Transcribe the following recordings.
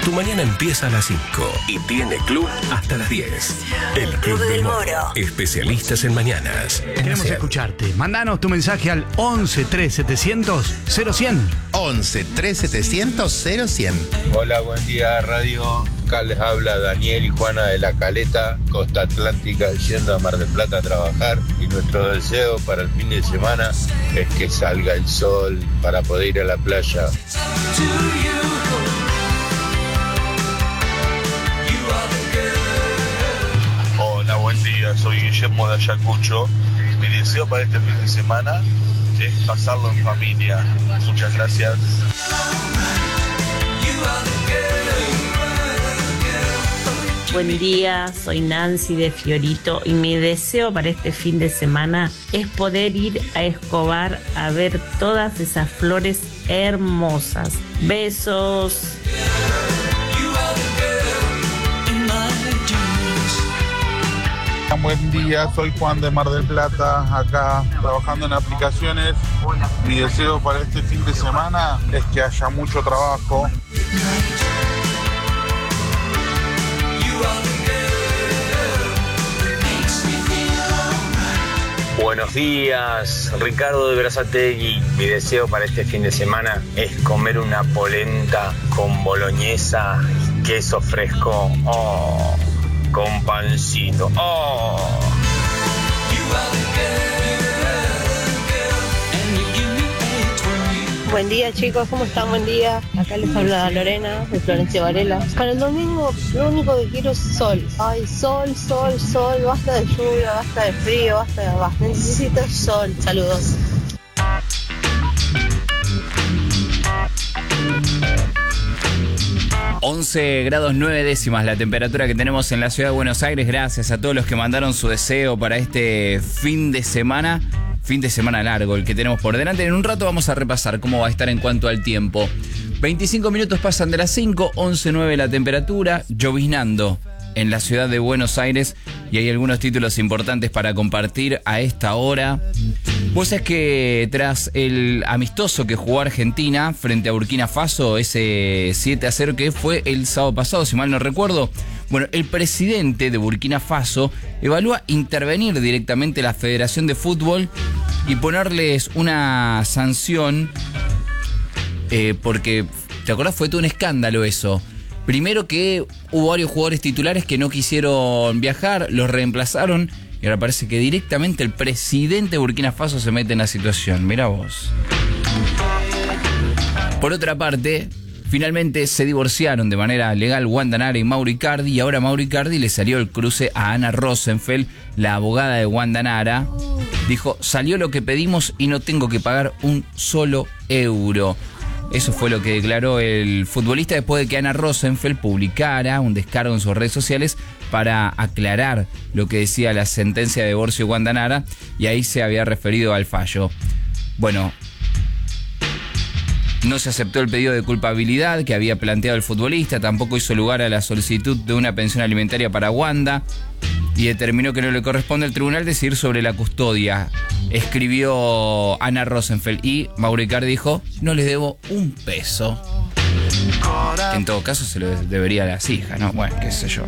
Tu mañana empieza a las 5 y tiene club hasta las 10. El Club del Moro. Especialistas en mañanas. Queremos escucharte. Mándanos tu mensaje al 11 3700 0100. 11 3700 0100. Hola, buen día, radio. Acá les habla Daniel y Juana de La Caleta, Costa Atlántica, yendo a Mar del Plata a trabajar. Y nuestro deseo para el fin de semana es que salga el sol para poder ir a la playa. Hola, buen día, soy Guillermo de Ayacucho. Mi deseo para este fin de semana es pasarlo en familia. Muchas gracias. Buen día, soy Nancy de Fiorito y mi deseo para este fin de semana es poder ir a Escobar a ver todas esas flores hermosas. Besos. Buen día, soy Juan de Mar del Plata, acá trabajando en aplicaciones. Mi deseo para este fin de semana es que haya mucho trabajo. Buenos días, Ricardo de Berazategui. Mi deseo para este fin de semana es comer una polenta con boloñesa y queso fresco. Oh, con pancito. Oh. Buen día, chicos, ¿cómo están? Buen día. Acá les habla Lorena de Florencia Varela. Para el domingo lo único que quiero es sol. Ay, sol, sol, sol. Basta de lluvia, basta de frío, basta de abajo. Necesito sol. Saludos. ...11 grados 9 décimas la temperatura que tenemos en la ciudad de Buenos Aires. Gracias a todos los que mandaron su deseo para este fin de semana. Fin de semana largo el que tenemos por delante. En un rato vamos a repasar cómo va a estar en cuanto al tiempo. 25 minutos pasan de las 5, 11:09 la temperatura, lloviznando en la ciudad de Buenos Aires y hay algunos títulos importantes para compartir a esta hora. Vos sabés que tras el amistoso que jugó Argentina frente a Burkina Faso, ese 7-0 que fue el sábado pasado, si mal no recuerdo, bueno, el presidente de Burkina Faso evalúa intervenir directamente la Federación de Fútbol y ponerles una sanción, porque, ¿te acordás? Fue todo un escándalo eso. Primero que hubo varios jugadores titulares que no quisieron viajar, los reemplazaron y ahora parece que directamente el presidente de Burkina Faso se mete en la situación. Mirá vos. Por otra parte, finalmente se divorciaron de manera legal Wanda Nara y Mauro Icardi y ahora Mauro Icardi le salió el cruce a Ana Rosenfeld, la abogada de Wanda Nara. Dijo, salió lo que pedimos y no tengo que pagar un solo euro. Eso fue lo que declaró el futbolista después de que Ana Rosenfeld publicara un descargo en sus redes sociales para aclarar lo que decía la sentencia de divorcio de Wanda Nara y ahí se había referido al fallo. Bueno, no se aceptó el pedido de culpabilidad que había planteado el futbolista, tampoco hizo lugar a la solicitud de una pensión alimentaria para Wanda y determinó que no le corresponde al tribunal decidir sobre la custodia. Escribió Ana Rosenfeld y Mauro Icardi dijo, no les debo un peso. En todo caso se lo debería a las hijas, ¿no? Bueno, qué sé yo.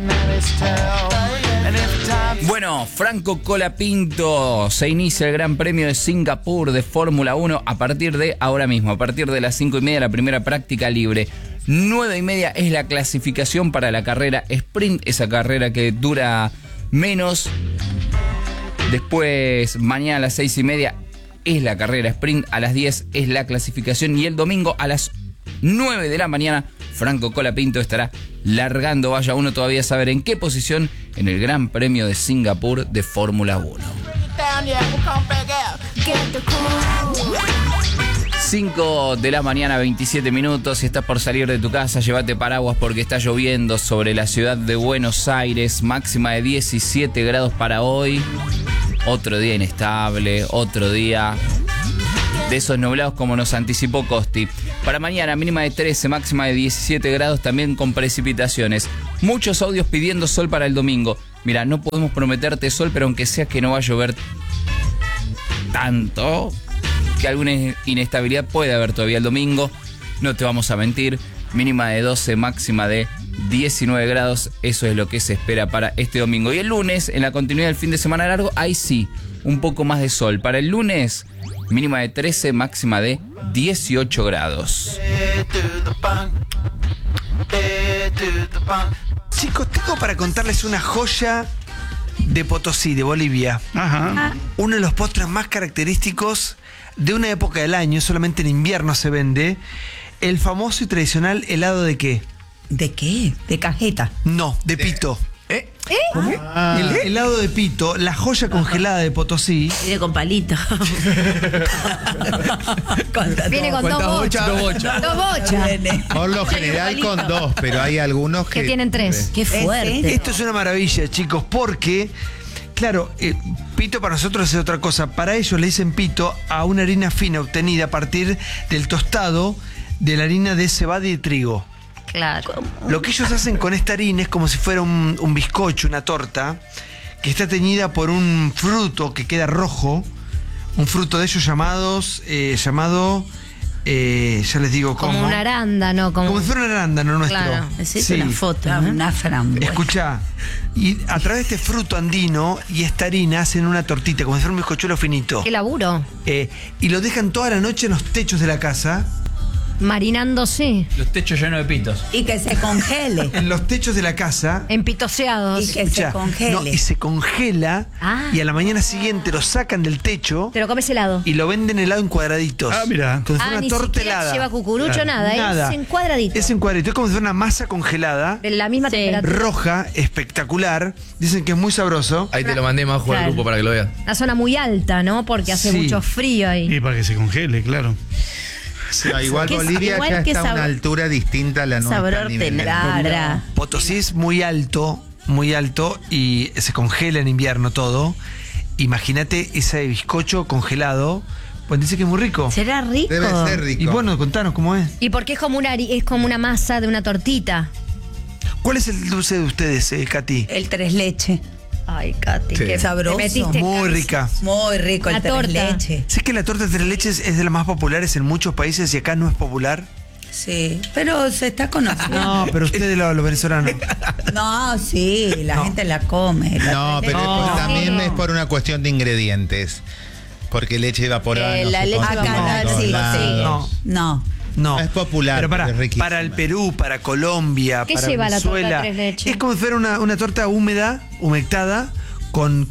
Bueno, Franco Colapinto, se inicia el Gran Premio de Singapur de Fórmula 1 a partir de ahora mismo, a partir de las 5:30 la primera práctica libre. 9:30 es la clasificación para la carrera sprint, esa carrera que dura menos. Después, mañana a las 6:30 es la carrera sprint, a las 10 es la clasificación y el domingo a las 9 de la mañana Franco Colapinto estará largando, vaya uno todavía a saber en qué posición en el Gran Premio de Singapur de Fórmula 1. 5 de la mañana, 27 minutos. Si estás por salir de tu casa, llévate paraguas porque está lloviendo sobre la ciudad de Buenos Aires. Máxima de 17 grados para hoy. Otro día inestable, otro día de esos nublados como nos anticipó Costi. Para mañana, mínima de 13, máxima de 17 grados, también con precipitaciones. Muchos audios pidiendo sol para el domingo. Mira, no podemos prometerte sol, pero aunque sea que no va a llover tanto, que alguna inestabilidad puede haber todavía el domingo. No te vamos a mentir. mínima de 12, máxima de 19 grados. Eso es lo que se espera para este domingo. Y el lunes, en la continuidad del fin de semana largo, ahí sí, un poco más de sol. Para el lunes, mínima de 13, máxima de 18 grados. Chicos, tengo para contarles una joya de Potosí, de Bolivia. Ajá. Uno de los postres más característicos de una época del año, solamente en invierno se vende, el famoso y tradicional helado de ¿qué? ¿De qué? ¿De cajeta? No, de pito. ¿Cómo? El helado de pito, la joya congelada de Potosí. Viene con palito. Viene con dos bochas. Dos bochas. Por lo general con 2, pero hay algunos que tienen 3. Qué fuerte. Esto es una maravilla, chicos, porque, claro, pito para nosotros es otra cosa. Para ellos le dicen pito a una harina fina obtenida a partir del tostado de la harina de cebada y de trigo. Claro. Lo que ellos hacen con esta harina es como si fuera un bizcocho, una torta, que está teñida por un fruto que queda rojo, un fruto de ellos llamado, ya les digo cómo. Como un arándano. Como si fuera un arándano nuestro. Claro. Es una foto. Una frambuesa. Escuchá, y a través de este fruto andino y esta harina hacen una tortita, como si fuera un bizcochuelo finito. Qué laburo. Y lo dejan toda la noche en los techos de la casa. Marinándose. Los techos llenos de pitos. Y que se congele. En los techos de la casa. Empitoseados. Y que se congele. No, y se congela. Y a la mañana siguiente lo sacan del techo. Te lo comes helado. Y lo venden helado en cuadraditos. Ah, mira. Como si fuera ni una torta siquiera helada. lleva cucurucho, nada. Es en cuadraditos. Es en cuadraditos. Es como si fuera una masa congelada. De la misma temperatura. Roja, espectacular. Dicen que es muy sabroso. Ahí te lo mandé más al grupo para que lo veas. Una zona muy alta, ¿no? Porque hace mucho frío ahí. Y para que se congele, claro. No, igual Bolivia ya está a una altura distinta a la nuestra. Claro. Potosí es muy alto y se congela en invierno todo. Imagínate ese bizcocho congelado. Pues dice que es muy rico. ¿Será rico? Debe ser rico. Y bueno, contanos cómo es. Y porque es como una masa de una tortita. ¿Cuál es el dulce de ustedes, Katy? El tres leche. Ay, Katy, qué sabroso. Muy rica. Muy rico el tres leche. ¿Sabes que la torta de tres leches es de las más populares en muchos países y acá no es popular? Sí, pero se está conociendo. No, pero ustedes los venezolanos. No, sí, la gente la come. No, pero también es por una cuestión de ingredientes. Porque leche evaporada no la se leche consume evaporada, en todos lados. No. Es popular, pero pero es riquísimo. para el Perú, para Colombia, ¿Qué para lleva Venezuela, la torta de tres leches? es como si fuera una torta humectada con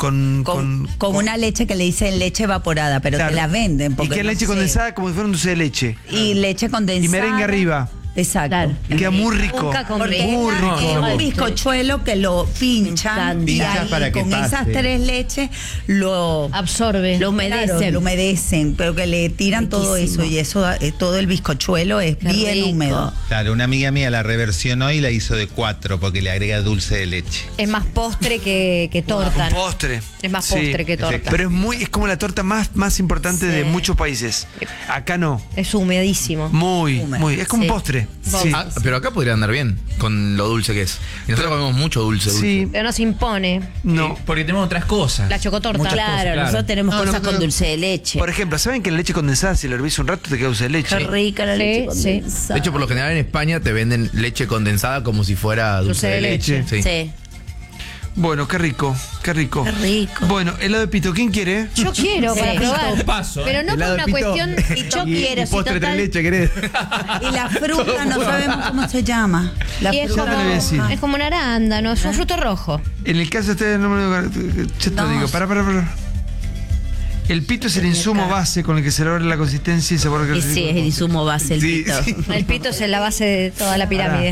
una leche que le dicen leche evaporada, pero claro. te la venden. Y que es leche condensada como si fuera un dulce de leche. Y leche condensada. Y merengue arriba. Exacto. Claro. Y queda muy rico. Porque muy rico. Es un bizcochuelo que lo pinchan y ahí para que con pase. esas tres leches lo absorbe, lo humedecen, pero que le tiran todo eso y eso todo el bizcochuelo es bien húmedo. Claro, una amiga mía la reversionó y la hizo de 4 porque le agrega dulce de leche. Es más postre que torta. Un postre. Es más postre que torta. Pero es como la torta más importante de muchos países. Acá no. Es humedísimo. Muy. Es como un postre. Sí. Ah, pero acá podría andar bien con lo dulce que es. Y nosotros comemos mucho dulce. Pero no se impone. No. Porque tenemos otras cosas. La chocotorta. Claro, nosotros tenemos cosas con dulce de leche. Por ejemplo, ¿saben que la leche condensada, si la hervís un rato, te queda dulce de leche? Qué rica la leche condensada. De hecho, por lo general en España te venden leche condensada como si fuera dulce de leche. Sí. Bueno, qué rico. Qué rico. Bueno, helado de pito, ¿quién quiere? Yo quiero para probar. Paso, pero no por helado una de pito. cuestión. Yo quiero, Y postre tres leche, ¿querés? Y la fruta no sabemos cómo se llama. La Y es fruta Ya te lo voy a decir. es como un arándano, es un fruto rojo. En el caso de ustedes, no me lo ya te lo digo. Para. El pito es el insumo base con el que se logra la consistencia y sabor. Y sí, es el insumo base, el pito. El pito es la base de toda la pirámide.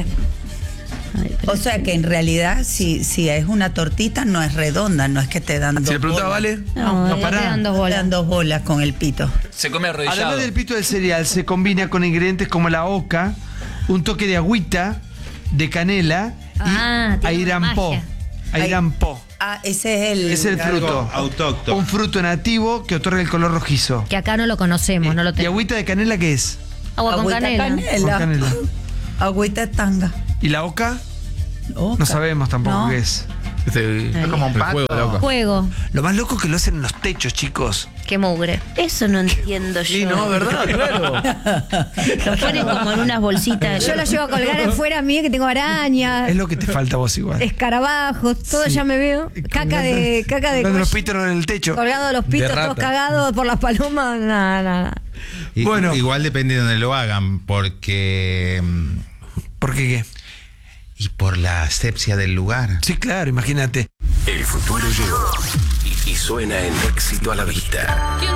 O sea que en realidad si es una tortita no es redonda, no es que te dan dos Si le preguntaba, bolas. ¿vale? No, pará. te dan dos bolas. Te dan dos bolas con el pito. Se come arrodillado. Además del pito del cereal, se combina con ingredientes como la oca, un toque de agüita, de canela y airampó. Airampó. Ah, ese es el fruto. Autóctono. Un fruto nativo que otorga el color rojizo. Que acá no lo conocemos, no lo ¿Y tenemos. agüita de canela qué es? Agua con canela. Con canela. Agüita de tanga. ¿Y la oca? Oca. No sabemos tampoco No. qué es. Es como un pato. Fuego. Lo más loco es que lo hacen en los techos, chicos. Qué mugre. Eso no entiendo yo. Sí, no, ¿verdad? Claro. Lo ponen como en unas bolsitas. Yo lo llevo a colgar afuera mío que tengo arañas, Es lo que te falta a vos igual. escarabajos, todo ya me veo. Caca de Colgando los pitos en el techo. colgado los pitos, De rata. todos cagados por las palomas. Nada. Bueno. Igual depende de donde lo hagan, porque... ¿Por qué qué? Y por la asepsia del lugar. Sí, claro, imagínate. El futuro llegó y suena en Éxito a la Vista.